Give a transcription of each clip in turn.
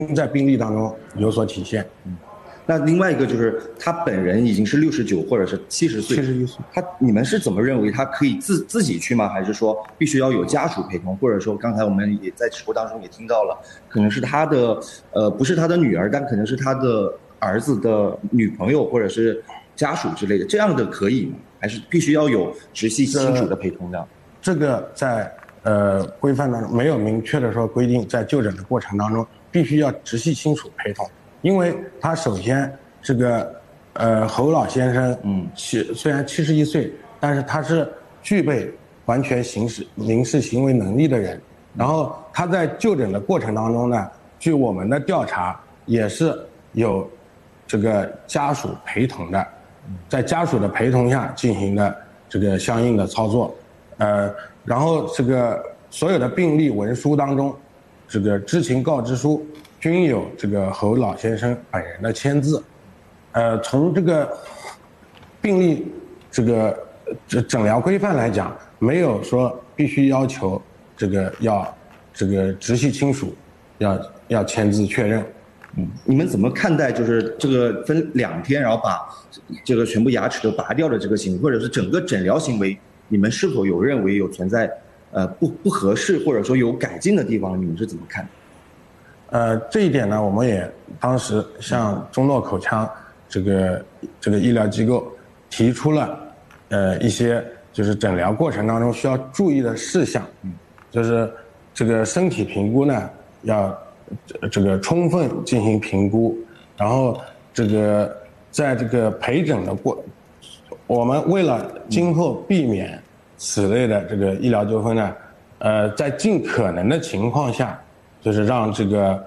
在病历当中有所体现。 那另外一个就是他本人已经是69或者是70岁 71岁， 你们是怎么认为他可以自己去吗？还是说必须要有家属陪同？或者说刚才我们也在直播当中也听到了，可能是他的不是他的女儿，但可能是他的儿子的女朋友或者是家属之类的，这样的可以吗？还是必须要有直系亲属的陪同的？ 这个在规范当中没有明确的说规定，在就诊的过程当中必须要直系亲属陪同。因为他首先这个侯老先生，虽然71岁，但是他是具备完全行使民事行为能力的人。然后他在就诊的过程当中呢，据我们的调查也是有这个家属陪同的，在家属的陪同下进行的这个相应的操作。然后这个所有的病历文书当中，这个知情告知书均有这个侯老先生本人的签字。从这个病历这个诊疗规范来讲，没有说必须要求这个要这个直系亲属要签字确认。 你们怎么看待就是这个分2天，然后把这个全部牙齿都拔掉的这个行为，或者是整个诊疗行为，你们是否有认为有存在不合适或者说有改进的地方？你们是怎么看？ 这一点呢，我们也当时向中诺口腔这个医疗机构提出了一些就是诊疗过程当中需要注意的事项，就是这个身体评估呢要这个充分进行评估，然后这个在这个陪诊的我们为了今后避免此类的这个医疗纠纷呢，在尽可能的情况下，就是让这个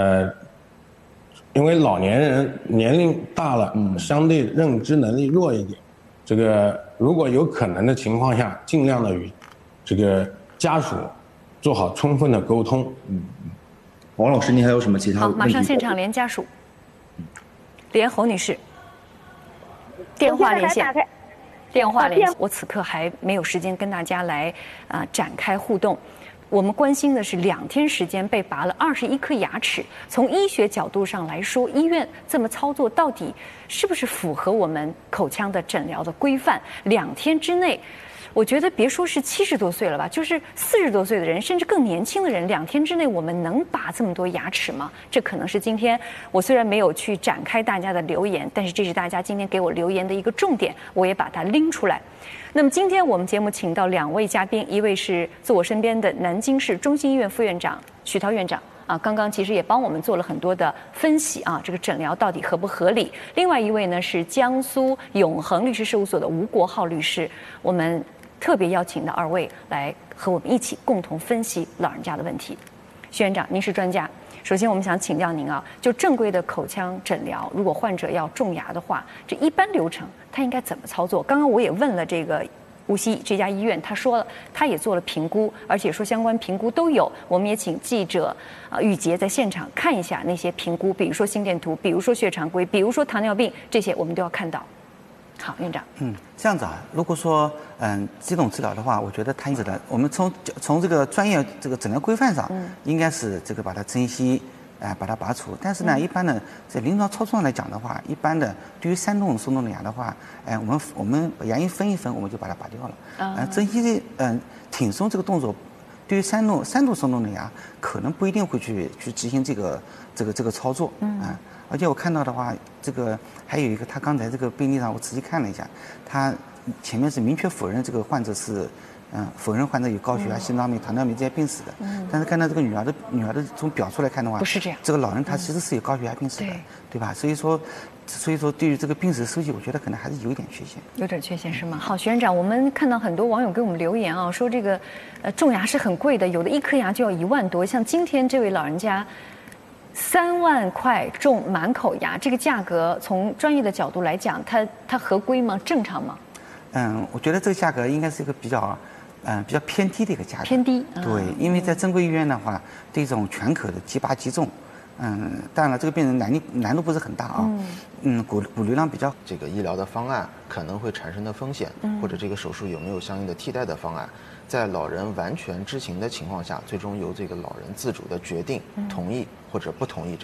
因为老年人年龄大了，相对认知能力弱一点，这个如果有可能的情况下，尽量的与这个家属做好充分的沟通。 王老师，您还有什么其他问题？ 好，马上现场连家属，连侯女士，电话连线。电话连线，我此刻还没有时间跟大家来展开互动。我们关心的是2天时间被拔了21颗牙齿，从医学角度上来说，医院这么操作到底是不是符合我们口腔的诊疗的规范？2天之内，我觉得别说是70多岁了吧，就是40多岁的人，甚至更年轻的人，2天之内我们能拔这么多牙齿吗？这可能是今天我虽然没有去展开大家的留言，但是这是大家今天给我留言的一个重点，我也把它拎出来。那么今天我们节目请到2位嘉宾，一位是坐我身边的南京市中心医院副院长许涛院长啊，刚刚其实也帮我们做了很多的分析啊，这个诊疗到底合不合理？另外一位呢是江苏永恒律师事务所的吴国浩律师，我们特别邀请到2位来和我们一起共同分析老人家的问题。许院长，您是专家，首先我们想请教您啊，就正规的口腔诊疗，如果患者要种牙的话，这一般流程他应该怎么操作？刚刚我也问了这个无锡这家医院，他说了，他也做了评估，而且说相关评估都有。我们也请记者雨杰在现场看一下那些评估，比如说心电图，比如说血常规，比如说糖尿病，这些我们都要看到。好，院长。 这样子啊，如果说这种治疗的话，我觉得它我们从这个专业这个诊疗规范上，应该是这个把它珍惜，把它拔除。但是呢，一般呢，在临床操作上来讲的话，一般的对于3度松动的牙的话，我们把牙龈分一分，我们就把它拔掉了。珍惜挺松这个动作，对于3度松动的牙，可能不一定会去执行这个操作。而且我看到的话，这个还有一个，他刚才这个病历上我仔细看了一下，他前面是明确否认这个患者是，否认患者有高血压、心脏病、糖尿病这些病史的。但是看到这个女儿的从表述来看的话， 不是这样， 这个老人他其实是有高血压病史的，对吧？所以说对于这个病史收集，我觉得可能还是有一点缺陷。 有点缺陷是吗？好，徐院长，我们看到很多网友给我们留言啊，说这个种牙是很贵的，有的1颗牙就要1万多，像今天这位老人家。3万块种满口牙，这个价格从专业的角度来讲，它合规吗？正常吗？ 我觉得这个价格应该是一个比较偏低的一个价格。 偏低。 对，因为在正规医院的话，对这种全口的即拔即种，当然了，这个病人难度不是很大啊。骨流量比较。 这个医疗的方案可能会产生的风险，或者这个手术有没有相应的替代的方案，在老人完全知情的情况下，最终由这个老人自主的决定同意或者不同意。